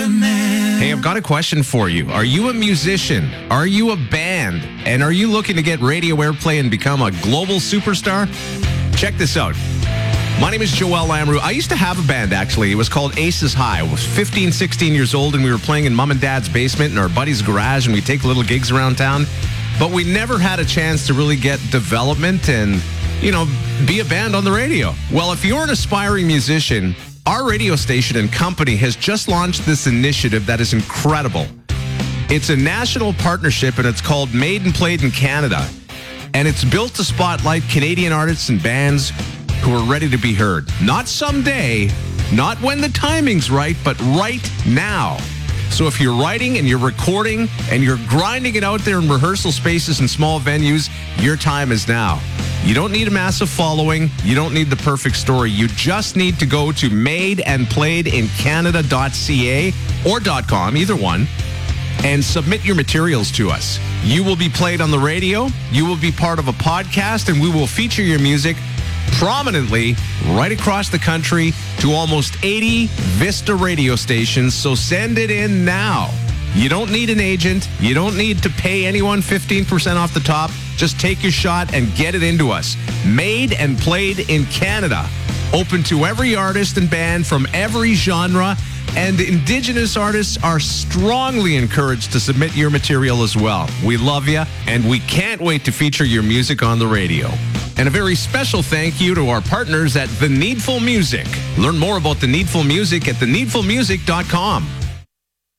Hey, I've got a question for you. Are you a musician? Are you a band? And are you looking to get radio airplay and become a global superstar? Check this out. My name is Joel Lamrou. I used to have a band, actually. It was called Aces High. I was 15, 16 years old, and we were playing in Mom and Dad's basement in our buddy's garage, and we'd take little gigs around town. But we never had a chance to really get development and, be a band on the radio. Well, if you're an aspiring musician, our radio station and company has just launched this initiative that is incredible. It's a national partnership, and it's called Made and Played in Canada. And it's built to spotlight Canadian artists and bands who are ready to be heard. Not someday, not when the timing's right, but right now. So if you're writing and you're recording and you're grinding it out there in rehearsal spaces and small venues, your time is now. You don't need a massive following. You don't need the perfect story. You just need to go to madeandplayedincanada.ca or .com, either one, and submit your materials to us. You will be played on the radio. You will be part of a podcast, and we will feature your music prominently right across the country to almost 80 Vista radio stations. So send it in now. You don't need an agent. You don't need to pay anyone 15% off the top. Just take your shot and get it into us. Made and Played in Canada. Open to every artist and band from every genre. And Indigenous artists are strongly encouraged to submit your material as well. We love you, and we can't wait to feature your music on the radio. And a very special thank you to our partners at The Needful Music. Learn more about The Needful Music at theneedfulmusic.com.